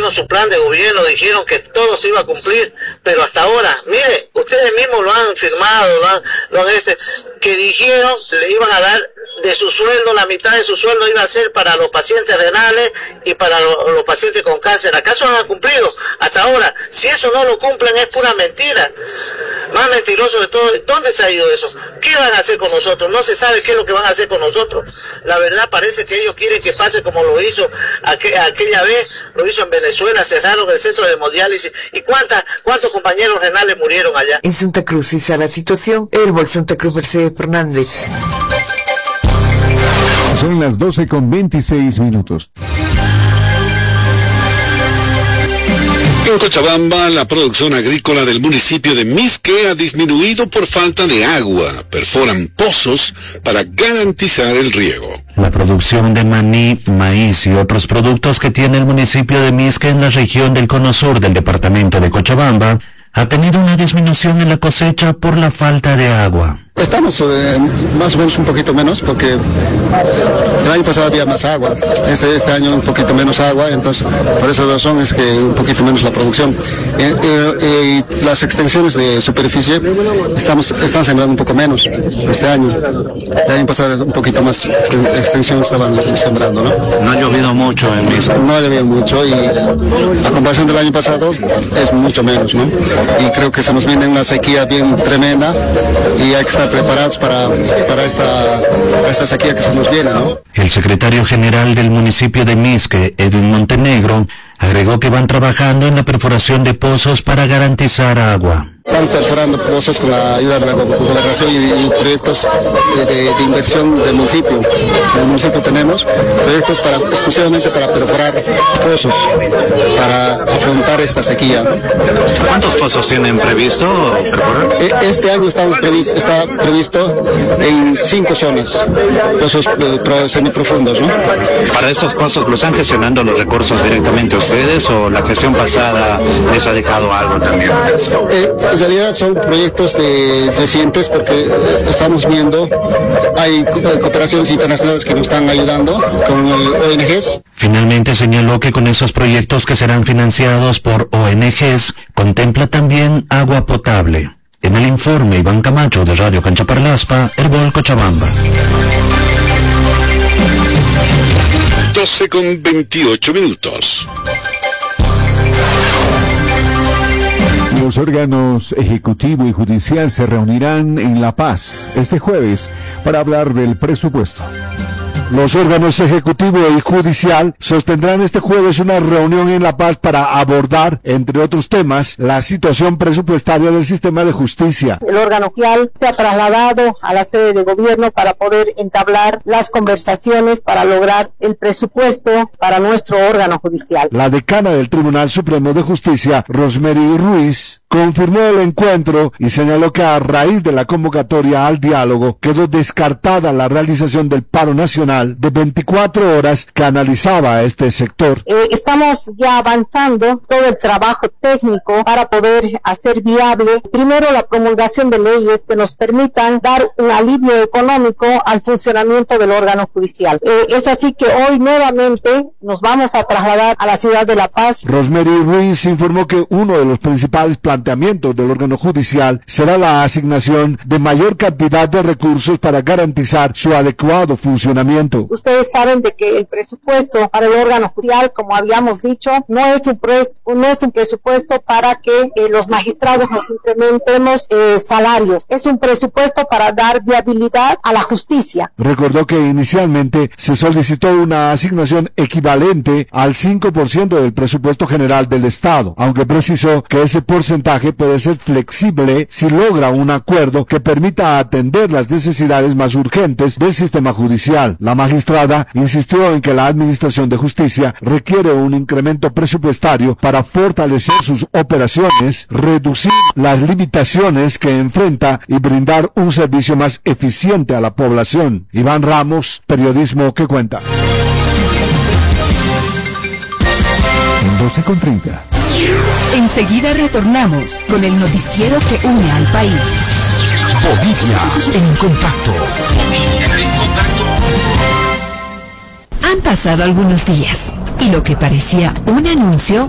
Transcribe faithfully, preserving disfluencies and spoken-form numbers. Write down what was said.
presentaron su plan de gobierno, dijeron que todo se iba a cumplir, pero hasta ahora, mire, ustedes mismos lo han firmado, lo han, lo han este, que dijeron que le iban a dar de su sueldo, la mitad de su sueldo iba a ser para los pacientes renales y para lo, los pacientes con cáncer. ¿Acaso no han cumplido hasta ahora? Si eso no lo cumplen es pura mentira. Más mentiroso de todo, ¿dónde se ha ido eso? ¿Qué van a hacer con nosotros? No se sabe qué es lo que van a hacer con nosotros. La verdad parece que ellos quieren que pase como lo hizo aqu aquella vez, lo hizo en Venezuela, cerraron el centro de hemodiálisis. ¿Y cuántas, cuántos compañeros renales murieron allá? En Santa Cruz, esa la situación. Herbol Santa Cruz, Mercedes Fernández. Son las doce con veintiséis minutos. En Cochabamba, la producción agrícola del municipio de Misque ha disminuido por falta de agua. Perforan pozos para garantizar el riego. La producción de maní, maíz y otros productos que tiene el municipio de Misque en la región del cono sur del departamento de Cochabamba ha tenido una disminución en la cosecha por la falta de agua. Estamos eh, más o menos un poquito menos porque el año pasado había más agua, este, este año un poquito menos agua, entonces por esa razón es que un poquito menos la producción. Eh, eh, eh, las extensiones de superficie estamos están sembrando un poco menos este año. El año pasado un poquito más extensión estaban sembrando, ¿no? No ha llovido mucho en Misque. No ha llovido mucho y a comparación del año pasado es mucho menos, ¿no? Y creo que se nos viene una sequía bien tremenda y hay que estar preparados para, para, esta, para esta sequía que se nos viene, ¿no? El secretario general del municipio de Misque, Edwin Montenegro, agregó que van trabajando en la perforación de pozos para garantizar agua. Están perforando pozos con la ayuda de la gobernación y, y proyectos de, de, de inversión del municipio. En el municipio tenemos proyectos para, exclusivamente para perforar pozos, para afrontar esta sequía. ¿Cuántos pozos tienen previsto perforar? Este año estamos previsto, está previsto en cinco zonas, pozos eh, semiprofundos, ¿no? Para estos pozos, ¿lo están gestionando los recursos directamente ustedes o la gestión pasada les ha dejado algo también? Eh, En realidad son proyectos de, recientes porque eh, estamos viendo, hay co cooperaciones internacionales que nos están ayudando con O N Ges. Finalmente señaló que con esos proyectos que serán financiados por O N Ges, contempla también agua potable. En el informe, Iván Camacho de Radio Canchaparlaspa, Herbol Cochabamba. doce con veintiocho minutos. Los órganos ejecutivo y judicial se reunirán en La Paz este jueves para hablar del presupuesto. Los órganos ejecutivo y judicial sostendrán este jueves una reunión en La Paz para abordar, entre otros temas, la situación presupuestaria del sistema de justicia. El órgano judicial se ha trasladado a la sede de gobierno para poder entablar las conversaciones para lograr el presupuesto para nuestro órgano judicial. La decana del Tribunal Supremo de Justicia, Rosemary Ruiz, confirmó el encuentro y señaló que a raíz de la convocatoria al diálogo quedó descartada la realización del paro nacional de veinticuatro horas que analizaba a este sector. Eh, estamos ya avanzando todo el trabajo técnico para poder hacer viable, primero, la promulgación de leyes que nos permitan dar un alivio económico al funcionamiento del órgano judicial. Eh, es así que hoy nuevamente nos vamos a trasladar a la ciudad de La Paz. Rosemary Ruiz informó que uno de los principales planteamientos del órgano judicial será la asignación de mayor cantidad de recursos para garantizar su adecuado funcionamiento. Ustedes saben de que el presupuesto para el órgano judicial, como habíamos dicho, no es un, pres no es un presupuesto para que eh, los magistrados nos incrementemos eh, salarios. Es un presupuesto para dar viabilidad a la justicia. Recordó que inicialmente se solicitó una asignación equivalente al cinco por ciento del presupuesto general del Estado, aunque precisó que ese porcentaje puede ser flexible si logra un acuerdo que permita atender las necesidades más urgentes del sistema judicial. La magistrada insistió en que la Administración de Justicia requiere un incremento presupuestario para fortalecer sus operaciones, reducir las limitaciones que enfrenta y brindar un servicio más eficiente a la población. Iván Ramos, Periodismo que Cuenta. doce con treinta. Enseguida retornamos con el noticiero que une al país. Bolivia en contacto. Bolivia en contacto. Han pasado algunos días y lo que parecía un anuncio